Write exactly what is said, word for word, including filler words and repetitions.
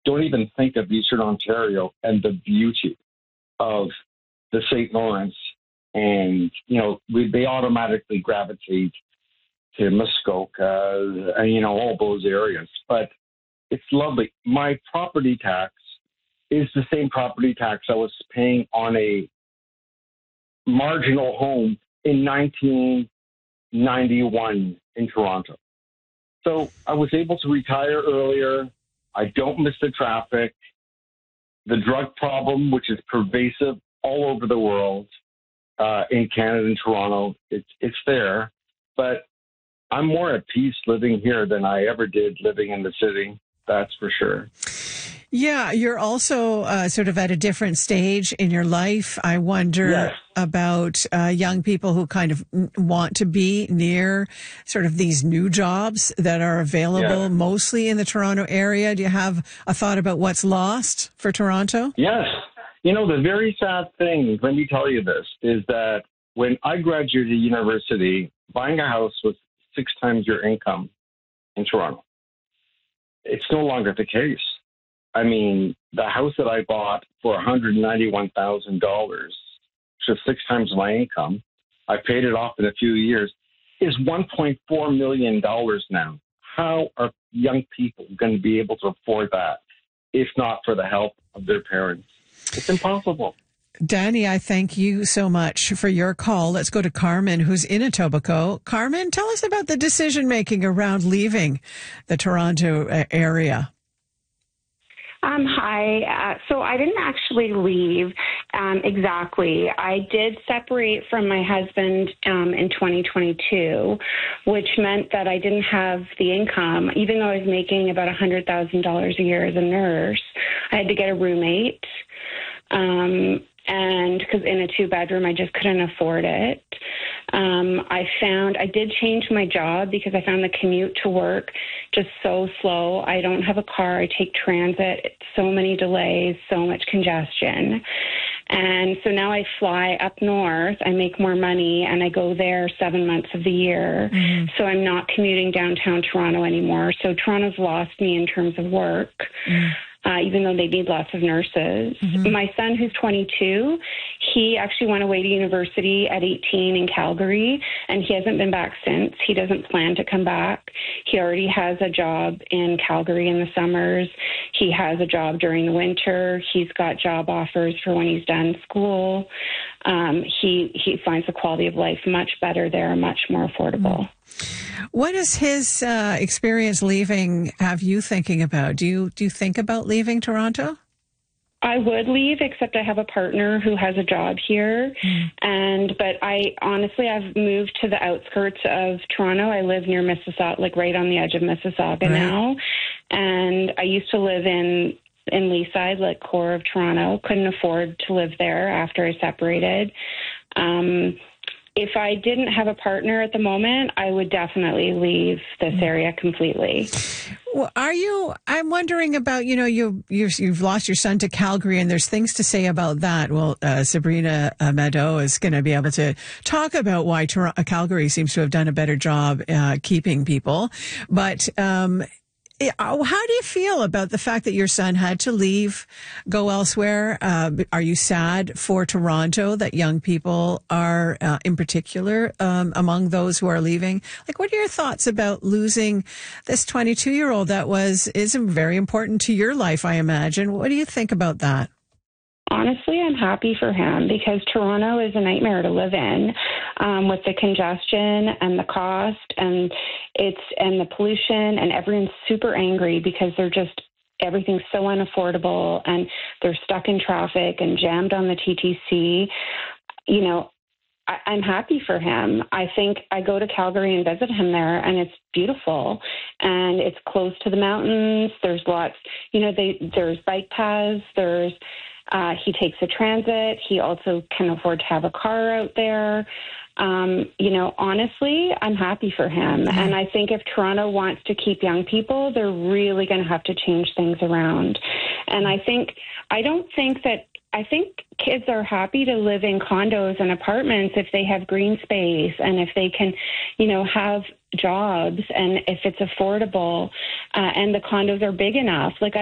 don't even think of Eastern Ontario and the beauty of the Saint Lawrence. And, you know, we, they automatically gravitate to Muskoka and, you know, all those areas. But it's lovely. My property tax is the same property tax I was paying on a marginal home in nineteen ninety-one in Toronto. So I was able to retire earlier. I don't miss the traffic. The drug problem, which is pervasive all over the world, uh, in Canada and Toronto, it's it's there. But I'm more at peace living here than I ever did living in the city. That's for sure. Yeah, you're also uh, sort of at a different stage in your life. I wonder yes. about uh, young people who kind of want to be near sort of these new jobs that are available yeah. mostly in the Toronto area. Do you have a thought about what's lost for Toronto? Yes. You know, the very sad thing, let me tell you this, is that when I graduated university, buying a house was six times your income in Toronto. It's no longer the case. I mean, the house that I bought for one hundred ninety-one thousand dollars, which is six times my income, I paid it off in a few years, is one point four million dollars now. How are young people going to be able to afford that if not for the help of their parents? It's impossible. Danny, I thank you so much for your call. Let's go to Carmen, who's in Etobicoke. Carmen, tell us about the decision-making around leaving the Toronto area. Um, hi. Uh, so I didn't actually leave um, exactly. I did separate from my husband um, in twenty twenty-two, which meant that I didn't have the income. Even though I was making about one hundred thousand dollars a year as a nurse, I had to get a roommate. Um, and because in a two-bedroom, I just couldn't afford it. Um, I found I did change my job because I found the commute to work just so slow. I don't have a car. I take transit. It's so many delays, so much congestion. And so now I fly up north. I make more money, and I go there seven months of the year. Mm-hmm. So I'm not commuting downtown Toronto anymore. So Toronto's lost me in terms of work. Mm-hmm. Uh, even though they need lots of nurses. Mm-hmm. My son, who's twenty-two, he actually went away to university at eighteen in Calgary, and he hasn't been back since. He doesn't plan to come back. He already has a job in Calgary in the summers. He has a job during the winter. He's got job offers for when he's done school. Um, he, he finds the quality of life much better there, much more affordable. Mm-hmm. What does his uh, experience leaving have you thinking about? Do you do you think about leaving Toronto? I would leave, except I have a partner who has a job here. Mm. And but I honestly, I've moved to the outskirts of Toronto. I live near Mississauga, like right on the edge of Mississauga right. now. And I used to live in in Leaside, like core of Toronto. Couldn't afford to live there after I separated. Um, If I didn't have a partner at the moment, I would definitely leave this area completely. Well, are you, I'm wondering about, you know, you, you've, you've lost your son to Calgary, and there's things to say about that. Well, uh, Sabrina uh, Mado is going to be able to talk about why Tor- Calgary seems to have done a better job uh, keeping people. But um how do you feel about the fact that your son had to leave, go elsewhere? Uh, are you sad for Toronto that young people are, uh, in particular, um, among those who are leaving? Like, what are your thoughts about losing this twenty-two-year-old that was is very important to your life, I imagine? What do you think about that? Honestly, I'm happy for him because Toronto is a nightmare to live in um, with the congestion and the cost and it's and the pollution, and everyone's super angry because they're just everything's so unaffordable and they're stuck in traffic and jammed on the T T C. You know, I, I'm happy for him. I think I go to Calgary and visit him there, and it's beautiful, and it's close to the mountains. There's lots, you know, they, there's bike paths, there's Uh, he takes a transit. He also can afford to have a car out there. Um, you know, honestly, I'm happy for him. Mm-hmm. And I think if Toronto wants to keep young people, they're really going to have to change things around. And I think, I don't think that, I think kids are happy to live in condos and apartments if they have green space and if they can, you know, have jobs and if it's affordable uh, and the condos are big enough. Like,